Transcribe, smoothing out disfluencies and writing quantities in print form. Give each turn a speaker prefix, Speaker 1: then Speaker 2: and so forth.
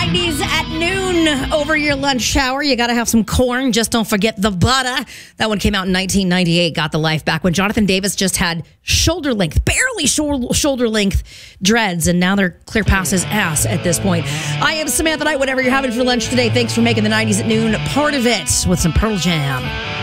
Speaker 1: 90s at noon over your lunch hour. You got to have some corn. Just don't forget the butter. That one came out in 1998, got the life back when Jonathan Davis just had shoulder length, barely shoulder length dreads, and now they're clear past his ass at this point. I am Samantha Knight, whatever you're having for lunch today. Thanks for making the 90s at noon part of it with some Pearl Jam.